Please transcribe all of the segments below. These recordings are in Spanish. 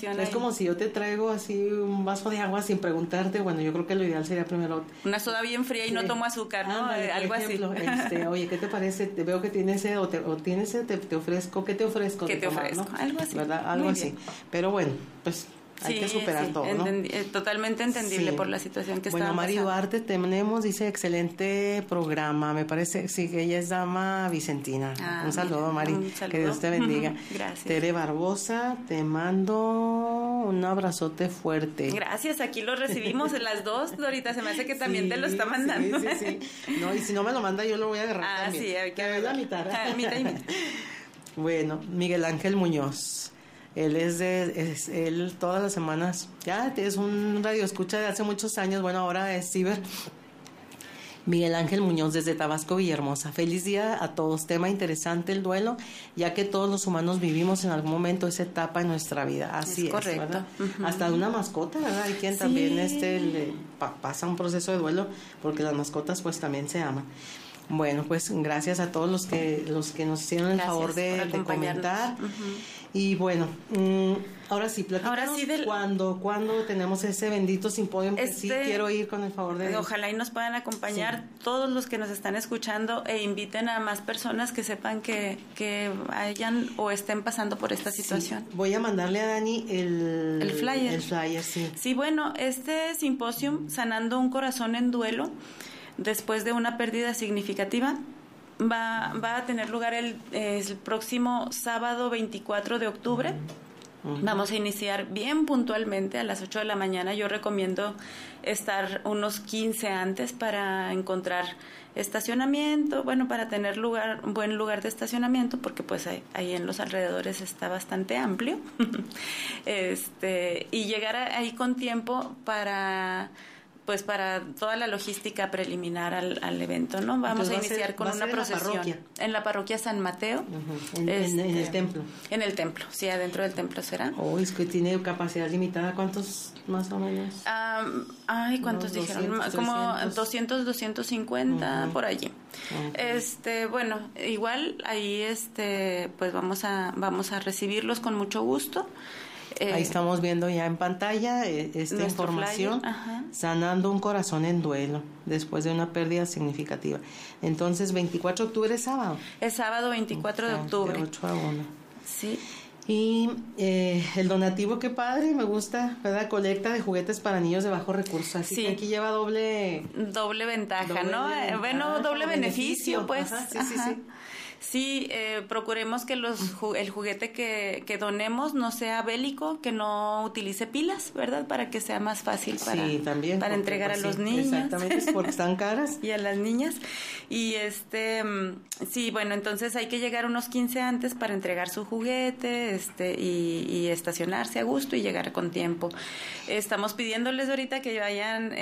emoción. Es ahí. como si yo te traigo así un vaso de agua sin preguntarte. Bueno, yo creo que lo ideal sería primero Una soda bien fría y no tomo azúcar, ¿no? Ándale, por algo ejemplo, así. Oye, ¿qué te parece? Te veo que tienes sed o tienes sed, te ofrezco. ¿Qué te ofrezco? ¿Qué de te tomar, ofrezco? ¿no? Algo así. ¿Verdad? Algo Muy así. bien. Pero bueno, pues hay que superar todo, ¿no? Totalmente entendible Sí. por la situación que Bueno, estaba Mari pasando. Duarte, tenemos, dice, excelente programa. Me parece, sí, que ella es dama Vicentina. Ah, un saludo, mira, Mari. un saludo. Que Dios te bendiga. Gracias. Tere Barbosa, te mando un abrazote fuerte. Gracias, aquí lo recibimos en las dos, Dorita. Se me hace que también Sí, te lo está mandando. Sí. No, y si no me lo manda, yo lo voy a agarrar Ah, también. sí, hay que ver la mitad. mitad y mitad. Bueno, Miguel Ángel Muñoz. Él él todas las semanas, ya es un radio escucha de hace muchos años, bueno, ahora es ciber. Miguel Ángel Muñoz desde Tabasco, Villahermosa. Feliz día a todos. Tema interesante el duelo, ya que todos los humanos vivimos en algún momento esa etapa en nuestra vida. Así es, correcto. ¿verdad? Uh-huh. Hasta de una mascota, ¿verdad? Hay quien Sí. también pasa un proceso de duelo, porque las mascotas pues también se aman. Bueno, pues gracias a todos los que nos hicieron el favor de comentar. Uh-huh. Y bueno, ahora sí, platícanos. Ahora sí ¿Cuándo tenemos ese bendito simposio? Que sí quiero ir con el favor de Dios. Ojalá y nos puedan acompañar todos los que nos están escuchando e inviten a más personas que sepan que hayan o estén pasando por esta situación. Sí. Voy a mandarle a Dani el flyer. El flyer, sí. Sí, bueno, este simposio, Sanando un corazón en duelo, después de una pérdida significativa, va a tener lugar el próximo sábado 24 de octubre. Uh-huh. Vamos a iniciar bien puntualmente a las 8 de la mañana. Yo recomiendo estar unos 15 antes para encontrar estacionamiento, bueno, para tener buen lugar de estacionamiento, porque pues ahí en los alrededores está bastante amplio. Y llegar ahí con tiempo para toda la logística preliminar al evento, ¿no? Vamos a iniciar con una procesión en la parroquia San Mateo. Uh-huh. En el templo. En el templo, sí, adentro del templo será. Es que tiene capacidad limitada. ¿Cuántos más o menos? ¿Cuántos dijeron? 200, como 300. 200, 250, uh-huh. Por allí. Okay. Bueno, igual ahí pues vamos a recibirlos con mucho gusto. Ahí estamos viendo ya en pantalla esta información, sanando un corazón en duelo después de una pérdida significativa. Entonces, 24 de octubre es sábado. Es sábado 24 de octubre. De 8 a 1. Sí. Y el donativo, qué padre, me gusta, ¿verdad? Colecta de juguetes para niños de bajos recursos. Así que aquí lleva doble ventaja, ¿no? Doble beneficio, pues. Ajá, sí. Sí, procuremos que el juguete que donemos no sea bélico, que no utilice pilas, ¿verdad? Para que sea más fácil para entregar a los niños. Exactamente, porque están caras. Y a las niñas. Y sí, bueno, entonces hay que llegar unos 15 antes para entregar su juguete, y estacionarse a gusto y llegar con tiempo. Estamos pidiéndoles ahorita que vayan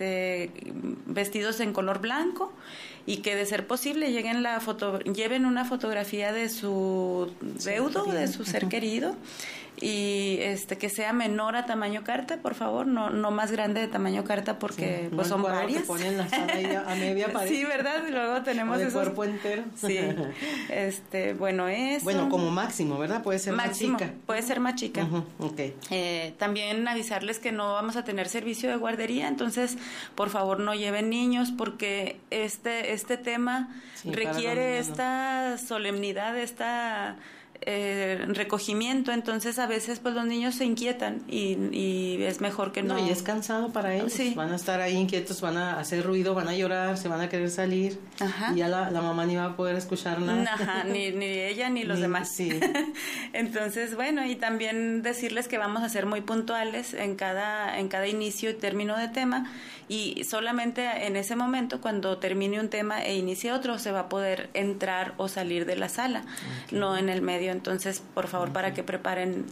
vestidos en color blanco y que de ser posible lleven una fotografía de su deudo, de su ser querido, y que sea menor a tamaño carta, por favor, no más grande de tamaño carta, porque pues son varias. Que ponen la sala ahí a media pared. Sí, ¿verdad? Y luego tenemos esos cuerpo entero. Sí. Bueno, eso. Bueno, como máximo, ¿verdad? Puede ser máximo, más chica. Puede ser más chica. Uh-huh, okay. También avisarles que no vamos a tener servicio de guardería, entonces, por favor, no lleven niños, porque este tema requiere esta solemnidad, recogimiento, entonces a veces pues los niños se inquietan y es mejor que no. Y es cansado para ellos, van a estar ahí inquietos, van a hacer ruido, van a llorar, se van a querer salir. Ajá. Y ya la mamá ni va a poder escuchar nada. Ajá, ni ella ni los demás. Sí. Entonces, bueno, y también decirles que vamos a ser muy puntuales en cada inicio y término de tema, y solamente en ese momento, cuando termine un tema e inicie otro, se va a poder entrar o salir de la sala, no en el medio. Entonces, por favor, para que preparen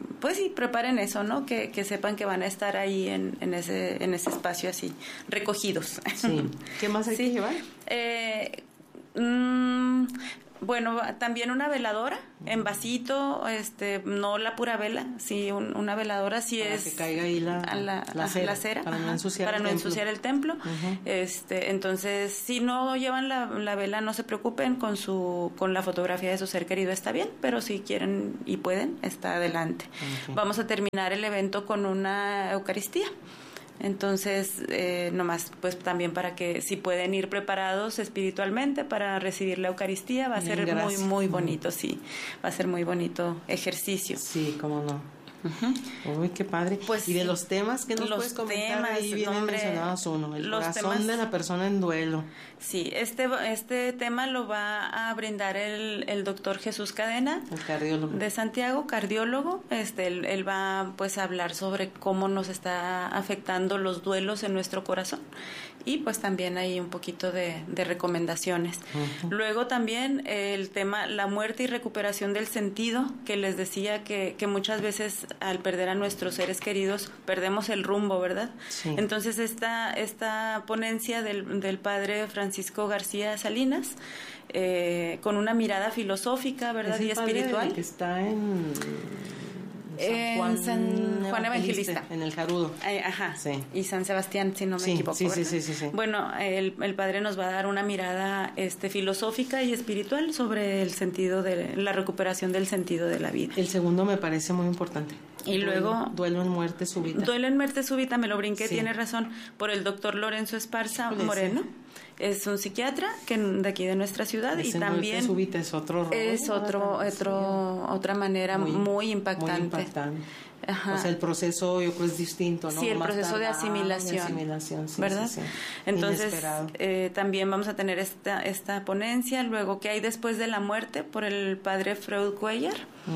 eso, ¿no? Que sepan que van a estar ahí en ese espacio así, recogidos. Sí. ¿Qué más hay que llevar? Bueno, también una veladora en vasito, no la pura vela, sí, una veladora sí para es que caiga ahí la cera para no ensuciar el templo. Entonces, si no llevan la vela, no se preocupen, con la fotografía de su ser querido está bien, pero si quieren y pueden, está adelante. Vamos a terminar el evento con una Eucaristía. Entonces, nomás pues también para que si pueden ir preparados espiritualmente para recibir la Eucaristía, va a ser muy, muy bonito, sí, va a ser muy bonito ejercicio. Sí, cómo no. Uy, qué padre. Pues, y de los temas que nos puedes comentar, ahí vienen mencionados uno, el corazón de la persona en duelo. Sí, este tema lo va a brindar el doctor Jesús Cadena, el cardiólogo de Santiago, cardiólogo. Él va pues a hablar sobre cómo nos está afectando los duelos en nuestro corazón, y pues también hay un poquito de recomendaciones. Luego también el tema la muerte y recuperación del sentido, que les decía que muchas veces al perder a nuestros seres queridos perdemos el rumbo, ¿verdad? Sí. Entonces esta ponencia del padre Francisco García Salinas, con una mirada filosófica, ¿verdad? Y espiritual. Que está en San Juan Evangelista, en el Jarudo. Ajá. Sí. Y San Sebastián, si no me equivoco. Sí. Bueno, el padre nos va a dar una mirada filosófica y espiritual sobre el sentido de la recuperación del sentido de la vida. El segundo me parece muy importante. Y luego duelo en muerte súbita. Duelo en muerte súbita, me lo brinqué, tiene razón, por el doctor Lorenzo Esparza Moreno. Es un psiquiatra de aquí de nuestra ciudad. Y también súbita es otro otra manera muy impactante. Muy impactante. Ajá. O sea, el proceso yo creo es distinto, ¿no? Sí, el proceso de asimilación. Sí, ¿verdad? Sí. Entonces, también vamos a tener esta ponencia. Luego, ¿qué hay después de la muerte? Por el padre Freud Cuellar.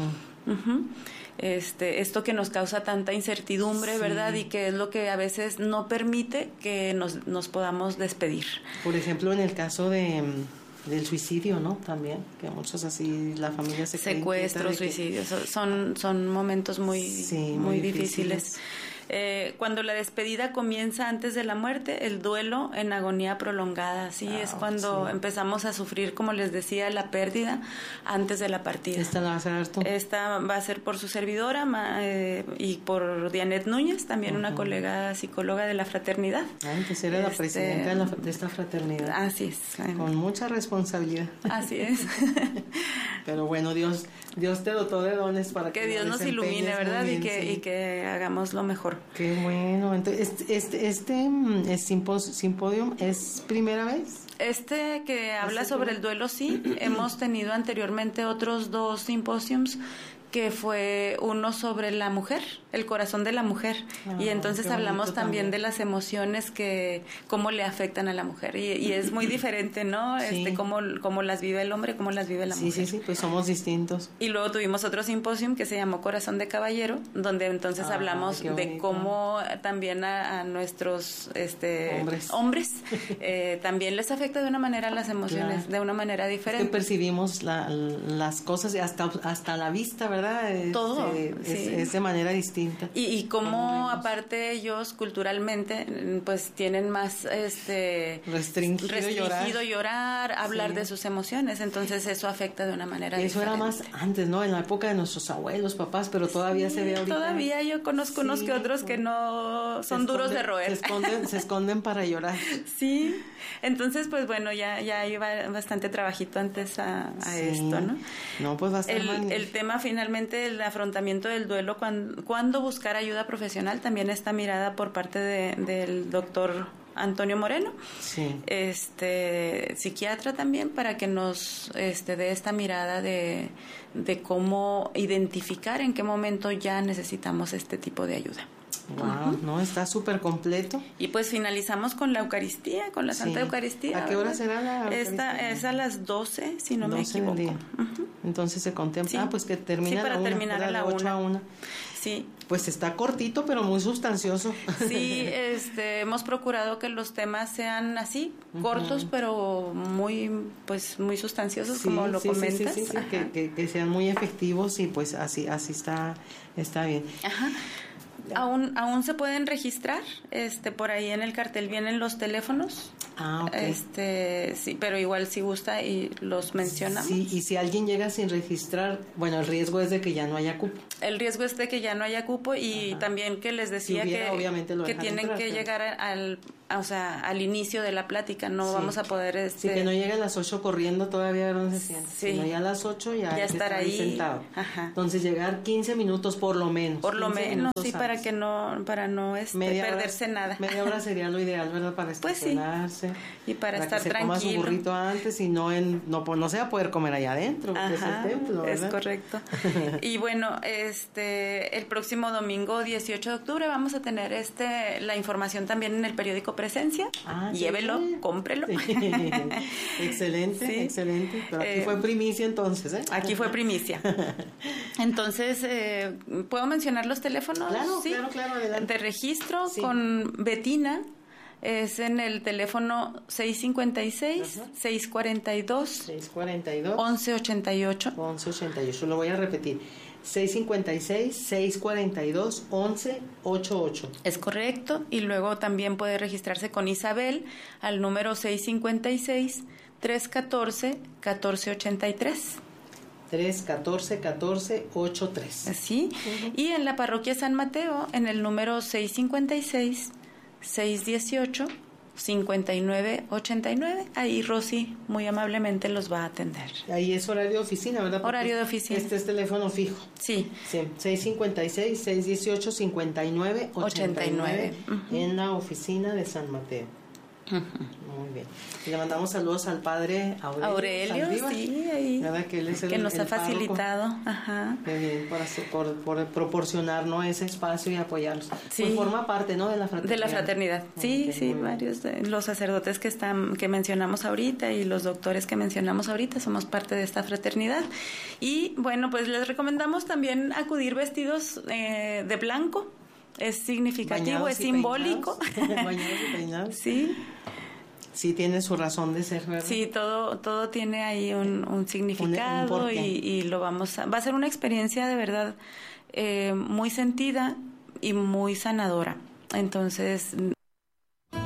Esto que nos causa tanta incertidumbre, ¿verdad? Y que es lo que a veces no permite que nos podamos despedir. Por ejemplo, en el caso del suicidio, ¿no? También, que muchos así, la familia se secuestros, suicidios, son momentos muy difíciles. Cuando la despedida comienza antes de la muerte, el duelo en agonía prolongada, es cuando empezamos a sufrir, como les decía, la pérdida antes de la partida. ¿Esta la vas a dar tú? Esta va a ser por su servidora y por Dianet Núñez, también una colega psicóloga de la fraternidad. Antes era la presidenta de esta fraternidad. Así es. Con mucha responsabilidad. Así es. Pero bueno, Dios te dotó de dones para que Dios nos ilumine, ¿verdad? Y que hagamos lo mejor. Qué bueno. Entonces, este simposio es primera vez. Que habla sobre el duelo, sí. Hemos tenido anteriormente otros 2 simposios, que fue uno sobre la mujer, el corazón de la mujer, y entonces hablamos también de las emociones cómo le afectan a la mujer, y es muy diferente, ¿no? Sí. Cómo las vive el hombre, cómo las vive la mujer. Sí, pues somos distintos. Y luego tuvimos otro simposio que se llamó Corazón de Caballero, donde entonces hablamos de cómo también a nuestros hombres también les afecta de una manera las emociones, de una manera diferente. Es que percibimos las cosas hasta la vista, ¿verdad? Todo es de manera distinta. Y cómo aparte ellos culturalmente pues tienen más restringido llorar, hablar de sus emociones, entonces eso afecta de una manera diferente. Eso era más antes, ¿no? En la época de nuestros abuelos, papás, pero todavía se ve ahorita. Todavía yo conozco unos que otros que no son duros de roer. Se esconden para llorar. Sí, entonces pues bueno, ya iba bastante trabajito antes a esto, ¿no? No, pues va a estar el tema finalmente, el afrontamiento del duelo, cuando buscar ayuda profesional, también está mirada por parte del doctor Antonio Moreno, psiquiatra también, para que nos dé esta mirada de cómo identificar en qué momento ya necesitamos este tipo de ayuda. Wow, no, está súper completo. Y pues finalizamos con la Eucaristía, con la Santa Eucaristía. ¿A qué hora será la Eucaristía? Esta es a las 12, si no me equivoco. Entonces se contempla, pues que termina para terminar a la 8 a 1. Sí. Pues está cortito, pero muy sustancioso. Sí, hemos procurado que los temas sean así, cortos, pero muy sustanciosos, como lo comentas. Sí, que sean muy efectivos, y pues así está bien. Ajá. Aún se pueden registrar, por ahí en el cartel vienen los teléfonos. Ah, ok. Sí, pero igual si gusta y los mencionamos. Sí, y si alguien llega sin registrar, bueno, el riesgo es de que ya no haya cupo. El riesgo es de que ya no haya cupo y también que les decía Si hubiera, obviamente lo que dejan tienen entrar, que pero... llegar al inicio de la plática, no vamos a poder... Sí, que no llegue a las 8 corriendo todavía no se siente, sino ya a las 8 ya hay que estar ahí sentado. Ajá. Entonces llegar 15 minutos por lo menos. Por lo menos, sí, antes. para no perderse nada. Media hora sería lo ideal, ¿verdad? Para estacionarse. Pues sí. Y para estar que se tranquilo. coma su burrito antes y no se va a poder comer allá adentro, que es el templo, ¿verdad? Es correcto. Y bueno, el próximo domingo 18 de octubre vamos a tener la información también en el periódico Presencia. Llévelo, cómprelo. Sí. Excelente. Pero aquí fue primicia entonces, ¿eh? Aquí fue primicia. Entonces, ¿puedo mencionar los teléfonos? Claro, adelante. De registro con Betina. Es en el teléfono 656-642 1188. 1188, lo voy a repetir. 656-642-1188. Es correcto. Y luego también puede registrarse con Isabel al número 656-314-1483. 314-1483. Sí. Y en la parroquia San Mateo, en el número 656-618-5989. Ahí Rosy muy amablemente los va a atender. Ahí es horario de oficina, ¿verdad? Porque horario de oficina. Este es teléfono fijo. Sí. 656-618-5989 en la oficina de San Mateo. Muy bien. Y le mandamos saludos al padre Aurelio, sí, ahí, ¿verdad? Que él es que nos ha facilitado. Ajá. Muy bien, por proporcionarnos ese espacio y apoyarnos. Sí. Pues forma parte, ¿no? De la fraternidad. De la fraternidad. Sí, varios de los sacerdotes que mencionamos ahorita y los doctores que mencionamos ahorita somos parte de esta fraternidad. Y bueno, pues les recomendamos también acudir vestidos de blanco. Es significativo, es simbólico. Bañados y peinados. Sí. Sí, tiene su razón de ser, ¿verdad? Sí, todo tiene ahí un significado y va a ser una experiencia de verdad muy sentida y muy sanadora. Entonces,